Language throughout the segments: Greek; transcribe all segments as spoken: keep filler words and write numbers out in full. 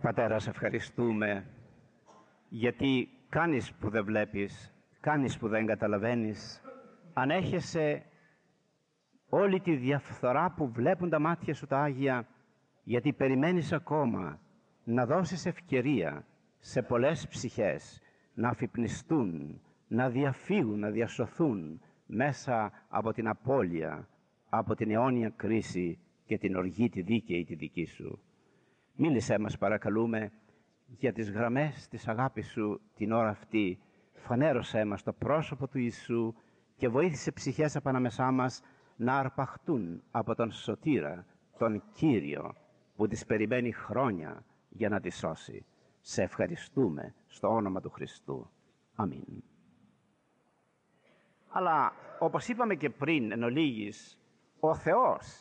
Πατέρα, σε ευχαριστούμε γιατί κάνεις που δεν βλέπεις, κάνεις που δεν καταλαβαίνεις, ανέχεσαι όλη τη διαφθορά που βλέπουν τα μάτια σου τα Άγια, γιατί περιμένεις ακόμα να δώσεις ευκαιρία σε πολλές ψυχές να αφυπνιστούν, να διαφύγουν, να διασωθούν μέσα από την απώλεια, από την αιώνια κρίση και την οργή τη δίκαιη τη δική σου. Μίλησέ μας παρακαλούμε για τις γραμμές της αγάπης σου την ώρα αυτή. Φανέρωσέ μας το πρόσωπο του Ιησού και βοήθησε ψυχές από ανάμεσά μας να αρπαχτούν από τον Σωτήρα, τον Κύριο, που τις περιμένει χρόνια για να τις σώσει. Σε ευχαριστούμε στο όνομα του Χριστού. Αμήν. Αλλά όπως είπαμε και πριν εν ολίγης, ο Θεός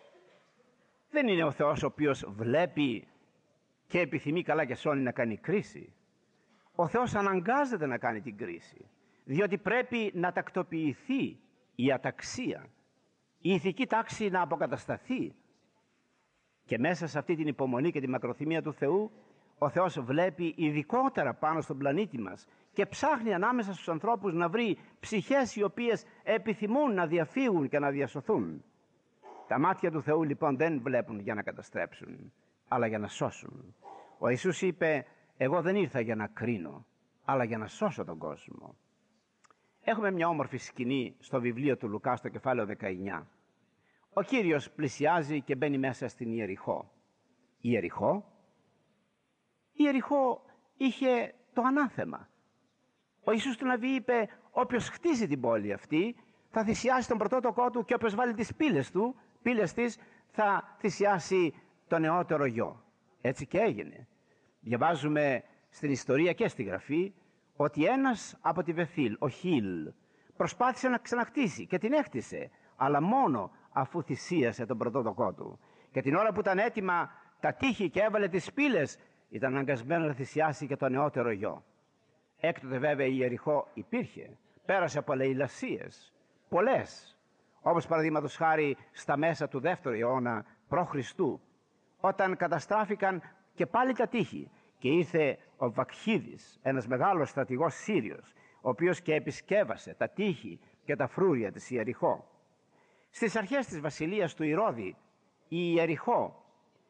δεν είναι ο Θεός ο οποίος βλέπει και επιθυμεί καλά και σώνει να κάνει κρίση. Ο Θεός αναγκάζεται να κάνει την κρίση, διότι πρέπει να τακτοποιηθεί η αταξία, η ηθική τάξη να αποκατασταθεί. Και μέσα σε αυτή την υπομονή και τη μακροθυμία του Θεού, ο Θεός βλέπει ειδικότερα πάνω στον πλανήτη μας και ψάχνει ανάμεσα στους ανθρώπους να βρει ψυχές οι οποίες επιθυμούν να διαφύγουν και να διασωθούν. Τα μάτια του Θεού λοιπόν δεν βλέπουν για να καταστρέψουν, αλλά για να σώσουν. Ο Ιησούς είπε, εγώ δεν ήρθα για να κρίνω, αλλά για να σώσω τον κόσμο. Έχουμε μια όμορφη σκηνή στο βιβλίο του Λουκά στο κεφάλαιο δεκαεννιά. Ο Κύριος πλησιάζει και μπαίνει μέσα στην Ιεριχώ. Η Ιεριχώ, η Ιεριχώ είχε το ανάθεμα. Ο Ιησούς του Ναβί είπε, όποιος χτίζει την πόλη αυτή θα θυσιάσει τον πρωτότοκό του και όποιος βάλει τις πύλες του, πύλες της, θα θυσιάσει τον νεότερο γιο. Έτσι και έγινε. Διαβάζουμε στην ιστορία και στη Γραφή ότι ένας από τη Βεθήλ, ο Χίλ, προσπάθησε να ξαναχτίσει και την έκτισε, αλλά μόνο αφού θυσίασε τον πρωτότοκό του. Και την ώρα που ήταν έτοιμα τα τείχη και έβαλε τις πύλες, ήταν αναγκασμένο να θυσιάσει και τον νεότερο γιο. Έκτοτε βέβαια η Ιεριχώ υπήρχε, πέρασε από λαιλασίες, πολλές, όπως παραδείγματος χάρη στα μέσα του δεύτερου αιώνα π.Χ., όταν καταστράφηκαν και πάλι τα τείχη και ήρθε ο Βακχίδης, ένας μεγάλος στρατηγός Σύριος, ο οποίος και επισκέβασε τα τείχη και τα φρούρια της Ιεριχώ. Στις αρχές της βασιλείας του Ηρώδη, η Ιεριχώ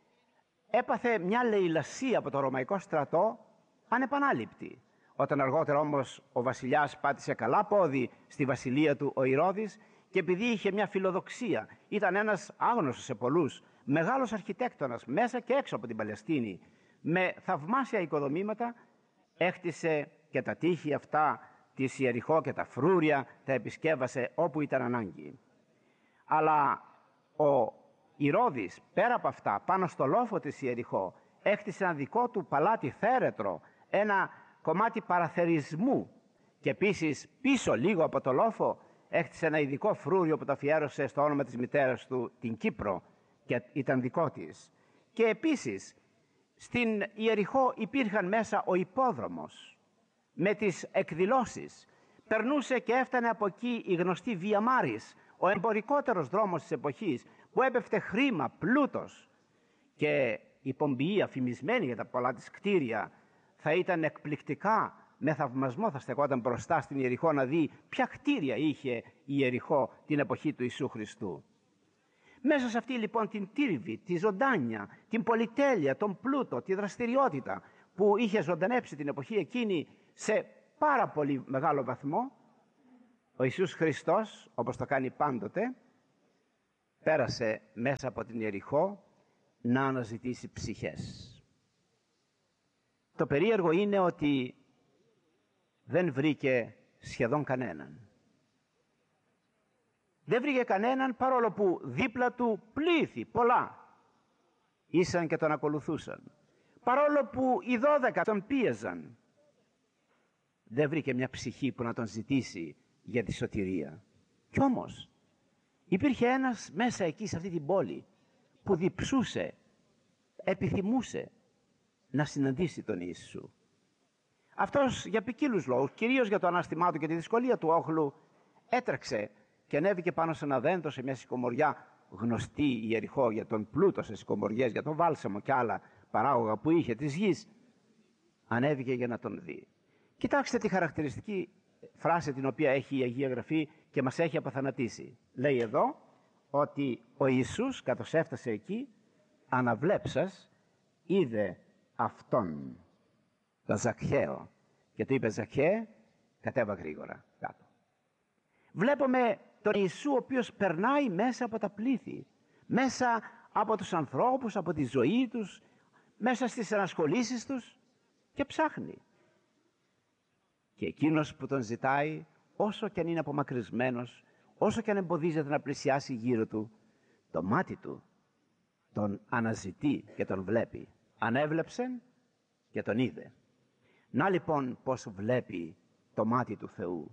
έπαθε μια λαιλασία από το ρωμαϊκό στρατό ανεπανάληπτη. Όταν αργότερα όμως ο βασιλιάς πάτησε καλά πόδι στη βασιλεία του ο Ηρώδης και επειδή είχε μια φιλοδοξία, ήταν ένας άγνωστος σε πολλούς, μεγάλος αρχιτέκτονας μέσα και έξω από την Παλαιστίνη, με θαυμάσια οικοδομήματα, έκτισε και τα τείχη αυτά της Ιεριχώ και τα φρούρια τα επισκέβασε όπου ήταν ανάγκη. Αλλά ο Ηρώδης πέρα από αυτά, πάνω στο λόφο της Ιεριχώ, έκτισε ένα δικό του παλάτι θέρετρο, ένα κομμάτι παραθερισμού και επίσης πίσω λίγο από το λόφο έκτισε ένα ειδικό φρούριο που το αφιέρωσε στο όνομα της μητέρας του, την Κύπρο, και ήταν δικό της. Και επίσης στην Ιεριχώ υπήρχαν μέσα ο υπόδρομος με τις εκδηλώσεις. Περνούσε και έφτανε από εκεί η γνωστή Βία Μάρις, ο εμπορικότερος δρόμος της εποχής, που έπεφτε χρήμα, πλούτος, και η Πομπιή, αφημισμένη για τα πολλά της κτίρια, θα ήταν εκπληκτικά, με θαυμασμό θα στεκόταν μπροστά στην Ιεριχώ να δει ποια κτίρια είχε η Ιεριχώ την εποχή του Ιησού Χριστού. Μέσα σε αυτή λοιπόν την τύρβη, τη ζωντάνια, την πολυτέλεια, τον πλούτο, τη δραστηριότητα που είχε ζωντανέψει την εποχή εκείνη σε πάρα πολύ μεγάλο βαθμό, ο Ιησούς Χριστός, όπως το κάνει πάντοτε, πέρασε μέσα από την Ιεριχώ να αναζητήσει ψυχές. Το περίεργο είναι ότι δεν βρήκε σχεδόν κανέναν. Δεν βρήκε κανέναν παρόλο που δίπλα του πλήθη πολλά ήσαν και τον ακολουθούσαν. Παρόλο που οι δώδεκα τον πίεζαν, δεν βρήκε μια ψυχή που να τον ζητήσει για τη σωτηρία. Κι όμως υπήρχε ένας μέσα εκεί σε αυτή την πόλη που διψούσε, επιθυμούσε να συναντήσει τον Ιησού. Αυτός για ποικίλους λόγους, κυρίως για το ανάστημά του και τη δυσκολία του όχλου, έτρεξε και ανέβηκε πάνω σε ένα δέντρο, σε μια συκομοριά γνωστή η Ιεριχώ για τον πλούτο σε συκομοριές, για τον βάλσαμο και άλλα παράγωγα που είχε της γης, ανέβηκε για να τον δει. Κοιτάξτε τη χαρακτηριστική φράση την οποία έχει η Αγία Γραφή και μας έχει αποθανατήσει. Λέει εδώ ότι ο Ιησούς, καθώς έφτασε εκεί, αναβλέψας είδε αυτόν, τον Ζακχαίο, και του είπε: Ζακχαίε, κατέβα γρήγορα κάτω. Βλέπουμε τον Ιησού ο οποίος περνάει μέσα από τα πλήθη, μέσα από τους ανθρώπους, από τη ζωή τους, μέσα στις ενασχολήσεις τους, και ψάχνει. Και εκείνος που τον ζητάει, όσο και αν είναι απομακρυσμένος, όσο και αν εμποδίζεται να πλησιάσει γύρω του, το μάτι του τον αναζητεί και τον βλέπει. Ανέβλεψε και τον είδε. Να λοιπόν πώς βλέπει το μάτι του Θεού.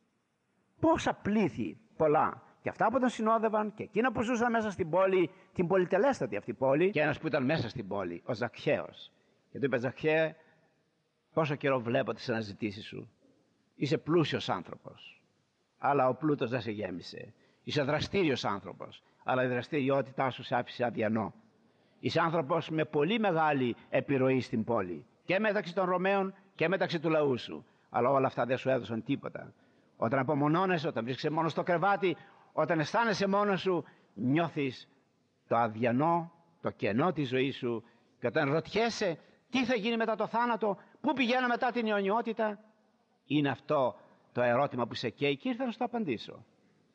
Πόσα πλήθη, πολλά, και αυτά που τον συνόδευαν και εκείνα που ζούσαν μέσα στην πόλη, την πολυτελέστατη αυτή πόλη, και ένας που ήταν μέσα στην πόλη, ο Ζακχαίος. Και του είπε: Ζακχαίε, πόσο καιρό βλέπω τις αναζητήσεις σου. Είσαι πλούσιος άνθρωπος, αλλά ο πλούτος δεν σε γέμισε. Είσαι δραστήριος άνθρωπος, αλλά η δραστηριότητά σου σε άφησε αδιανό. Είσαι άνθρωπος με πολύ μεγάλη επιρροή στην πόλη, και μεταξύ των Ρωμαίων και μεταξύ του λαού σου. Αλλά όλα αυτά δεν σου έδωσαν τίποτα. Όταν απομονώνεσαι, όταν βρίσκεσαι μόνο στο κρεβάτι, όταν αισθάνεσαι μόνος σου, νιώθεις το αδιανό, το κενό της ζωής σου, και όταν ρωτιέσαι τι θα γίνει μετά το θάνατο, πού πηγαίνω μετά την αιωνιότητα, είναι αυτό το ερώτημα που σε καίει, και ήρθα να σου το απαντήσω.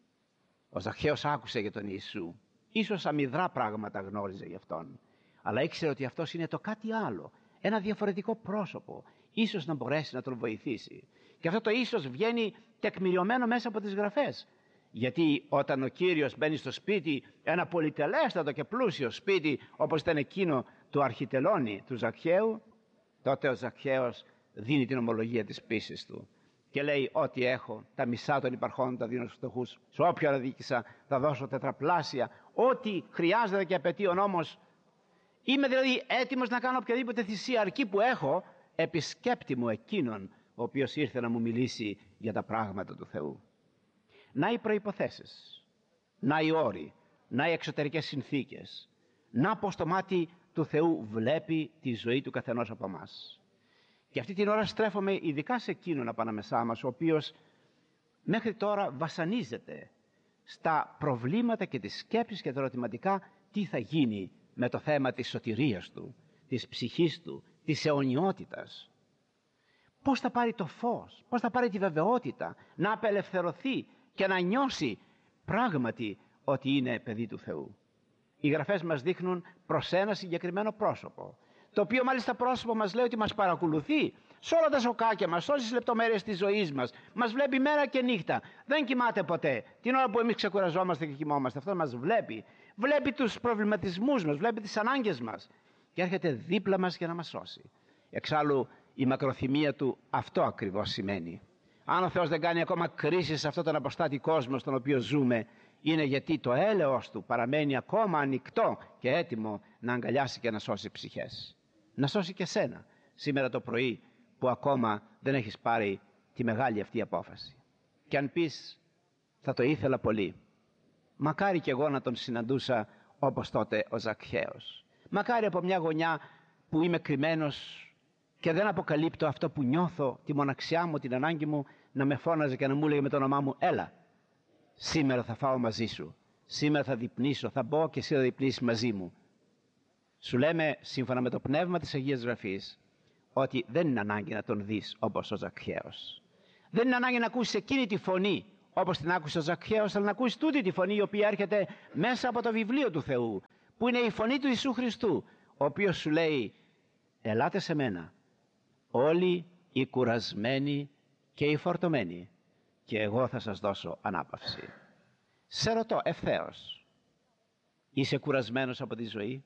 Ο Ζακχαίος άκουσε για τον Ιησού. Ίσως αμυδρά πράγματα γνώριζε γι' αυτόν, αλλά ήξερε ότι αυτός είναι το κάτι άλλο, ένα διαφορετικό πρόσωπο, ίσως να μπορέσει να τον βοηθήσει. Και αυτό το ίσως βγαίνει τεκμηριωμένο μέσα από τις Γραφές. Γιατί όταν ο Κύριος μπαίνει στο σπίτι, ένα πολυτελέστατο και πλούσιο σπίτι, όπως ήταν εκείνο του αρχιτελώνη του Ζακχαίου, τότε ο Ζακχαίος δίνει την ομολογία της πίστης του και λέει: ό,τι έχω, τα μισά των υπαρχών τα δίνω στους φτωχούς. Σε όποιο αδίκησα θα δώσω τετραπλάσια. Ό,τι χρειάζεται και απαιτεί ο νόμος. Είμαι δηλαδή έτοιμος να κάνω οποιαδήποτε θυσία, αρκεί που έχω επισκέπτη μου εκείνον ο οποίος ήρθε να μου μιλήσει για τα πράγματα του Θεού. Να οι προϋποθέσεις, να οι όροι, να οι εξωτερικές συνθήκες, να πως το μάτι του Θεού βλέπει τη ζωή του καθενός από εμάς. Και αυτή την ώρα στρέφομαι ειδικά σε εκείνον από ανάμεσά μας, ο οποίος μέχρι τώρα βασανίζεται στα προβλήματα και τις σκέψεις και τα ερωτηματικά τι θα γίνει με το θέμα της σωτηρίας του, της ψυχής του, της αιωνιότητας. Πώς θα πάρει το φως, πώς θα πάρει τη βεβαιότητα να απελευθερωθεί και να νιώσει πράγματι ότι είναι παιδί του Θεού. Οι Γραφές μας δείχνουν προς ένα συγκεκριμένο πρόσωπο, το οποίο μάλιστα πρόσωπο μας λέει ότι μας παρακολουθεί σε όλα τα σοκάκια μας, σε όλες τις λεπτομέρειες της ζωής μας. Μας βλέπει μέρα και νύχτα. Δεν κοιμάται ποτέ. Την ώρα που εμείς ξεκουραζόμαστε και κοιμόμαστε, αυτό μας βλέπει. Βλέπει τους προβληματισμούς μας, βλέπει τις ανάγκες μας και έρχεται δίπλα μας για να μας σώσει. Εξάλλου η μακροθυμία του αυτό ακριβώς σημαίνει. Αν ο Θεός δεν κάνει ακόμα κρίση σε αυτόν τον αποστάτη κόσμο στον οποίο ζούμε, είναι γιατί το έλεος του παραμένει ακόμα ανοιχτό και έτοιμο να αγκαλιάσει και να σώσει ψυχές. Να σώσει και σένα σήμερα το πρωί που ακόμα δεν έχεις πάρει τη μεγάλη αυτή απόφαση. Και αν πεις θα το ήθελα πολύ, μακάρι κι εγώ να τον συναντούσα όπως τότε ο Ζακχαίος. Μακάρι από μια γωνιά που είμαι κρυμμένος και δεν αποκαλύπτω αυτό που νιώθω, τη μοναξιά μου, την ανάγκη μου, να με φώναζε και να μου λέγε με το όνομά μου: έλα, σήμερα θα φάω μαζί σου, σήμερα θα διπνήσω, θα μπω και εσύ θα διπνήσεις μαζί μου. Σου λέμε σύμφωνα με το πνεύμα της Αγίας Γραφής ότι δεν είναι ανάγκη να τον δεις όπως ο Ζακχαίος. Δεν είναι ανάγκη να ακούσεις εκείνη τη φωνή όπως την άκουσε ο Ζακχαίος, αλλά να ακούσεις τούτη τη φωνή η οποία έρχεται μέσα από το βιβλίο του Θεού, που είναι η φωνή του Ιησού Χριστού, ο οποίος σου λέει: ελάτε σε μένα όλοι οι κουρασμένοι και οι φορτωμένοι και εγώ θα σας δώσω ανάπαυση. Σε ρωτώ ευθέως, είσαι κουρασμένος από τη ζωή?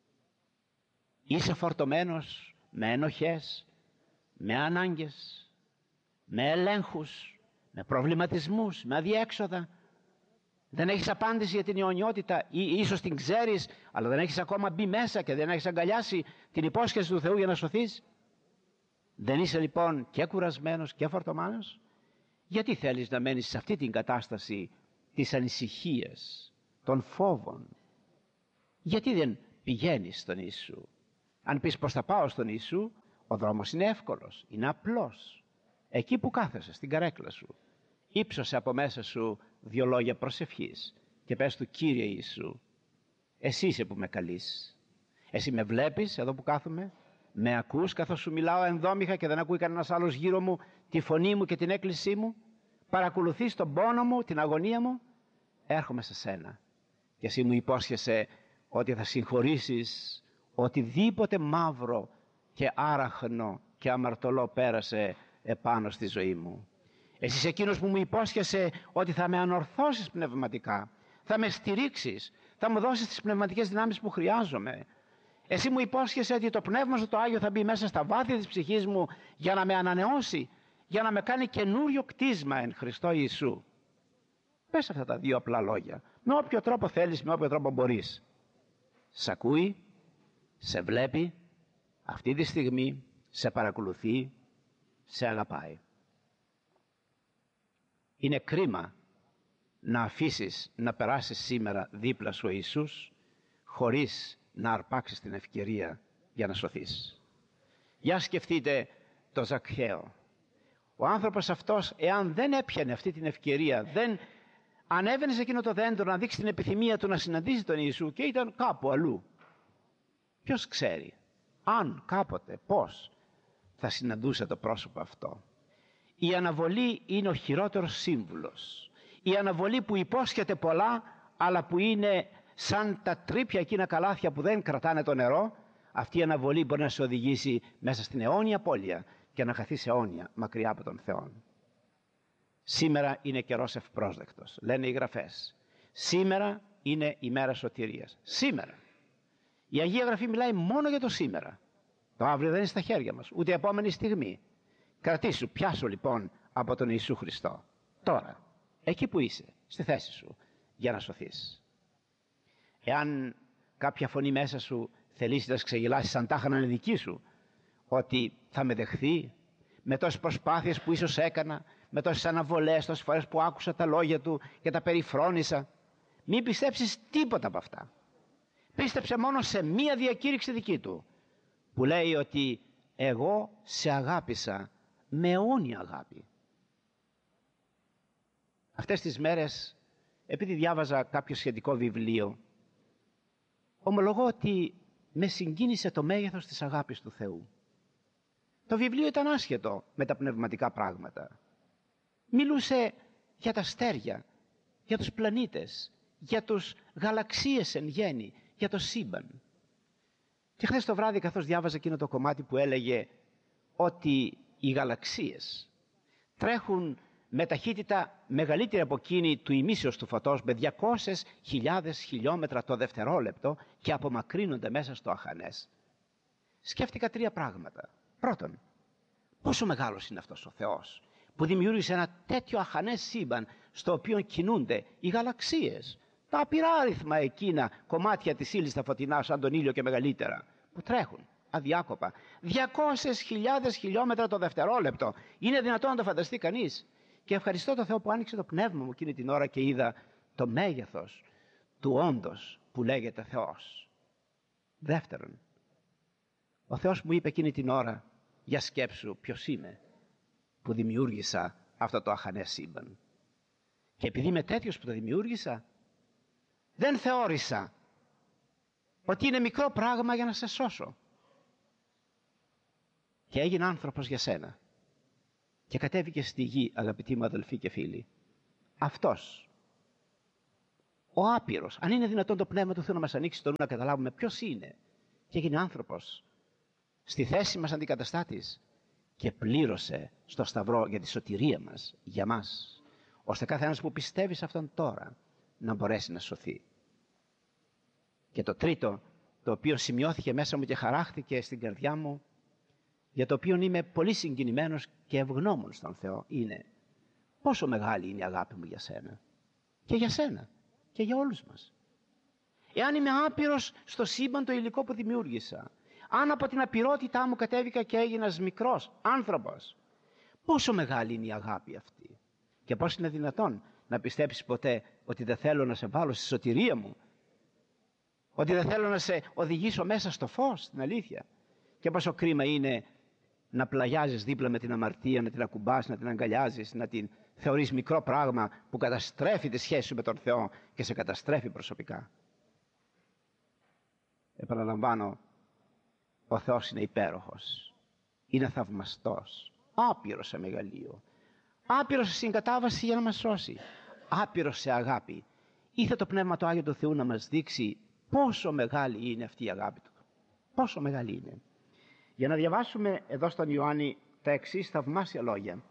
Είσαι φορτωμένος με ενοχές, με ανάγκες, με ελέγχους, με προβληματισμούς, με αδιέξοδα? Δεν έχεις απάντηση για την αιωνιότητα ή ίσως την ξέρεις, αλλά δεν έχεις ακόμα μπει μέσα και δεν έχεις αγκαλιάσει την υπόσχεση του Θεού για να σωθείς? Δεν είσαι λοιπόν και κουρασμένος και φορτωμένος? Γιατί θέλεις να μένεις σε αυτή την κατάσταση της ανησυχίας, των φόβων? Γιατί δεν πηγαίνεις στον Ιησού? Αν πεις πώς θα πάω στον Ιησού, ο δρόμος είναι εύκολος, είναι απλός. Εκεί που κάθεσαι, στην καρέκλα σου, ύψωσε από μέσα σου δύο λόγια προσευχής και πες του: Κύριε Ιησού, εσύ είσαι που με καλείς. Εσύ με βλέπεις εδώ που κάθομαι, με ακούς καθώς σου μιλάω ενδόμηχα και δεν ακούει κανένας άλλος γύρω μου τη φωνή μου και την έκκλησή μου. Παρακολουθείς τον πόνο μου, την αγωνία μου. Έρχομαι σε σένα και εσύ μου υπόσχεσαι ότι θα συγχωρήσεις οτιδήποτε μαύρο και άραχνο και αμαρτωλό πέρασε επάνω στη ζωή μου. Εσύ είσαι εκείνος που μου υπόσχεσαι ότι θα με ανορθώσεις πνευματικά, θα με στηρίξεις, θα μου δώσεις τις πνευματικές δυνάμεις που χρειάζομαι. Εσύ μου υπόσχεσαι ότι το Πνεύμα σου το Άγιο θα μπει μέσα στα βάθη της ψυχής μου για να με ανανεώσει, για να με κάνει καινούριο κτίσμα εν Χριστώ Ιησού. Πες αυτά τα δύο απλά λόγια, με όποιο τρόπο θέλεις, με όποιο τρόπο μπορείς. Σ' ακούει, σε βλέπει, αυτή τη στιγμή σε παρακολουθεί, σε αγαπάει. Είναι κρίμα να αφήσεις να περάσεις σήμερα δίπλα σου ο Ιησούς χωρίς να αρπάξεις την ευκαιρία για να σωθείς. Για σκεφτείτε το Ζακχαίο. Ο άνθρωπος αυτός, εάν δεν έπιανε αυτή την ευκαιρία, δεν ανέβαινε σε εκείνο το δέντρο να δείξει την επιθυμία του να συναντήσει τον Ιησού και ήταν κάπου αλλού, ποιος ξέρει αν κάποτε, πώς θα συναντούσε το πρόσωπο αυτό. Η αναβολή είναι ο χειρότερος σύμβουλος. Η αναβολή που υπόσχεται πολλά, αλλά που είναι σαν τα τρύπια εκείνα καλάθια που δεν κρατάνε το νερό. Αυτή η αναβολή μπορεί να σε οδηγήσει μέσα στην αιώνια απώλεια και να χαθείς αιώνια μακριά από τον Θεό. Σήμερα είναι καιρός ευπρόσδεκτος, λένε οι Γραφές. Σήμερα είναι η μέρα σωτηρίας. Σήμερα. Η Αγία Γραφή μιλάει μόνο για το σήμερα. Το αύριο δεν είναι στα χέρια μας, ούτε η επόμενη στιγμή. Κρατήσου, πιάσου λοιπόν από τον Ιησού Χριστό. Τώρα, εκεί που είσαι, στη θέση σου, για να σωθείς. Εάν κάποια φωνή μέσα σου θελήσει να ξεγελάσει σαν τάχανα είναι δική σου, ότι θα με δεχθεί, με τόσες προσπάθειες που ίσως έκανα, με τόσες αναβολές, τόσες φορές που άκουσα τα λόγια του και τα περιφρόνησα, μην πιστέψεις τίποτα από αυτά. Πίστεψε μόνο σε μία διακήρυξη δική του, που λέει ότι εγώ σε αγάπησα με αιώνια αγάπη. Αυτές τις μέρες, επειδή διάβαζα κάποιο σχετικό βιβλίο, ομολογώ ότι με συγκίνησε το μέγεθος της αγάπης του Θεού. Το βιβλίο ήταν άσχετο με τα πνευματικά πράγματα. Μιλούσε για τα αστέρια, για τους πλανήτες, για τους γαλαξίες εν γέννη, για το σύμπαν. Και χθες το βράδυ, καθώς διάβαζα εκείνο το κομμάτι που έλεγε ότι οι γαλαξίες τρέχουν με ταχύτητα μεγαλύτερη από εκείνη του ημίσεως του φωτός, με διακόσιες χιλιάδες χιλιόμετρα το δευτερόλεπτο, και απομακρύνονται μέσα στο αχανές. Σκέφτηκα τρία πράγματα. Πρώτον, πόσο μεγάλος είναι αυτός ο Θεός που δημιούργησε ένα τέτοιο αχανές σύμπαν στο οποίο κινούνται οι γαλαξίες, τα απειράριθμα εκείνα κομμάτια της ύλης τα φωτεινά σαν τον ήλιο και μεγαλύτερα, που τρέχουν αδιάκοπα διακόσιες χιλιάδες χιλιόμετρα το δευτερόλεπτο. Είναι δυνατόν να το φανταστεί κανείς? Και ευχαριστώ τον Θεό που άνοιξε το πνεύμα μου εκείνη την ώρα και είδα το μέγεθος του όντος που λέγεται Θεός. Δεύτερον, ο Θεός μου είπε εκείνη την ώρα, για σκέψου ποιος είμαι που δημιούργησα αυτό το αχανές σύμπαν. Και επειδή είμαι τέτοιος που το δημιούργησα, δεν θεώρησα ότι είναι μικρό πράγμα για να σε σώσω. Και έγινε άνθρωπος για σένα. Και κατέβηκε στη γη, αγαπητοί μου αδελφοί και φίλοι. Αυτός, ο άπειρος, αν είναι δυνατόν το Πνεύμα του Θεού να μας ανοίξει το νου να καταλάβουμε ποιος είναι, και έγινε άνθρωπος στη θέση μας αντικαταστάτης και πλήρωσε στο σταυρό για τη σωτηρία μας, για μας, ώστε κάθε ένας που πιστεύει σε αυτόν τώρα να μπορέσει να σωθεί. Και το τρίτο, το οποίο σημειώθηκε μέσα μου και χαράχθηκε στην καρδιά μου, για το οποίο είμαι πολύ συγκινημένος και ευγνώμων στον Θεό, είναι πόσο μεγάλη είναι η αγάπη μου για σένα και για σένα και για όλους μας. Εάν είμαι άπειρος στο σύμπαν το υλικό που δημιούργησα, αν από την απειρότητά μου κατέβηκα και έγινας μικρός άνθρωπος, πόσο μεγάλη είναι η αγάπη αυτή και πώς είναι δυνατόν να πιστέψεις ποτέ ότι δεν θέλω να σε βάλω στη σωτηρία μου, Ότι δεν θέλω να σε οδηγήσω μέσα στο φως, την αλήθεια. Και πόσο κρίμα είναι να πλαγιάζεις δίπλα με την αμαρτία, να την ακουμπάς, να την αγκαλιάζεις, να την θεωρείς μικρό πράγμα που καταστρέφει τη σχέση σου με τον Θεό και σε καταστρέφει προσωπικά. Επαναλαμβάνω, ο Θεός είναι υπέροχος, είναι θαυμαστός, άπειρος σε μεγαλείο, άπειρος σε συγκατάβαση για να μας σώσει, άπειρος σε αγάπη. Ήθε το Πνεύμα το Άγιο του Θεού να μας δείξει πόσο μεγάλη είναι αυτή η αγάπη του. Πόσο μεγάλη είναι. Για να διαβάσουμε εδώ στον Ιωάννη τα εξής θαυμάσια λόγια.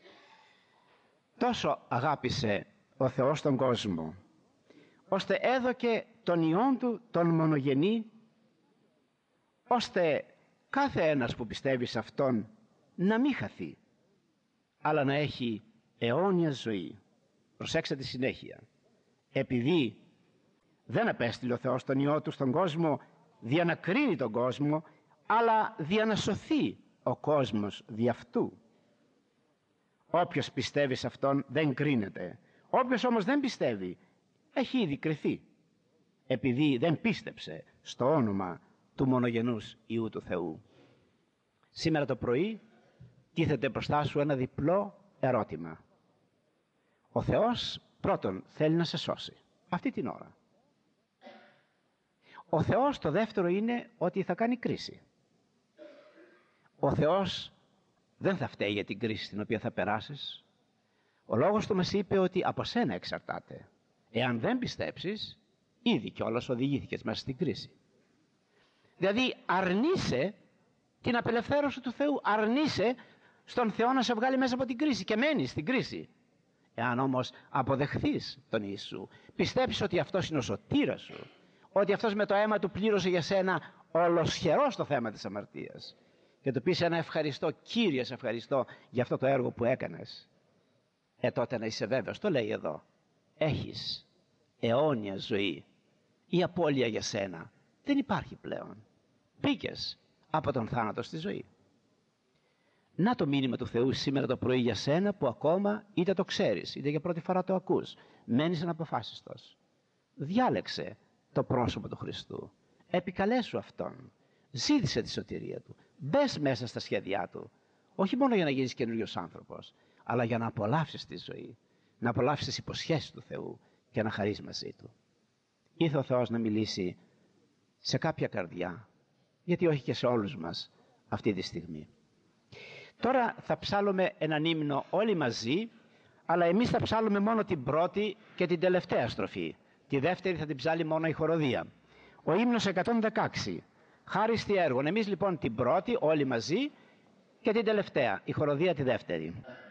Τόσο αγάπησε ο Θεός τον κόσμο, ώστε έδωκε τον Υιόν του τον μονογενή, ώστε κάθε ένας που πιστεύει σε Αυτόν να μην χαθεί, αλλά να έχει αιώνια ζωή. Προσέξτε τη συνέχεια. Επειδή δεν απέστειλε ο Θεός τον Υιό του στον κόσμο δια να κρίνει τον κόσμο, αλλά δια να σωθεί ο κόσμος δι' αυτού. Όποιος πιστεύει σε Αυτόν δεν κρίνεται. Όποιος όμως δεν πιστεύει έχει ήδη κριθεί, επειδή δεν πίστεψε στο όνομα του μονογενούς Υιού του Θεού. Σήμερα το πρωί τίθεται μπροστά σου ένα διπλό ερώτημα. Ο Θεός πρώτον θέλει να σε σώσει αυτή την ώρα. Ο Θεός το δεύτερο είναι ότι θα κάνει κρίση. Ο Θεός δεν θα φταίει για την κρίση την οποία θα περάσεις. Ο λόγος του μας είπε ότι από σένα εξαρτάται. Εάν δεν πιστέψεις, ήδη κιόλας οδηγήθηκες μέσα στην κρίση. Δηλαδή αρνείσαι την απελευθέρωση του Θεού, αρνείσαι στον Θεό να σε βγάλει μέσα από την κρίση και μένεις στην κρίση. Εάν όμως αποδεχθείς τον Ιησού, πιστέψεις ότι αυτός είναι ο σωτήρας σου, ότι αυτός με το αίμα του πλήρωσε για σένα ολοσχερό στο θέμα της αμαρτίας, και του πεις ένα ευχαριστώ, Κύριε σε ευχαριστώ για αυτό το έργο που έκανες, ε τότε να είσαι βέβαιος, το λέει εδώ, έχεις αιώνια ζωή. Η απώλεια για σένα δεν υπάρχει πλέον. Μπήκες από τον θάνατο στη ζωή. Να το μήνυμα του Θεού σήμερα το πρωί για σένα που ακόμα είτε το ξέρεις είτε για πρώτη φορά το ακούς, μένεις αναποφάσιστος. Διάλεξε το πρόσωπο του Χριστού, επικαλέσου Αυτόν, ζήτησε τη σωτηρία Του, μπες μέσα στα σχέδιά Του, όχι μόνο για να γίνεις καινούριος άνθρωπος, αλλά για να απολαύσεις τη ζωή, να απολαύσεις τις υποσχέσεις του Θεού και να χαρείς μαζί Του. Ήρθε ο Θεός να μιλήσει σε κάποια καρδιά, γιατί όχι και σε όλους μας αυτή τη στιγμή. Τώρα θα ψάλλουμε έναν ύμνο όλοι μαζί, αλλά εμείς θα ψάλλουμε μόνο την πρώτη και την τελευταία στροφή. Τη δεύτερη θα την ψάλει μόνο η χοροδία. Ο ύμνος εκατόν δεκαέξι, χάριστη έργων. Εμείς λοιπόν την πρώτη όλοι μαζί και την τελευταία, η χοροδία τη δεύτερη.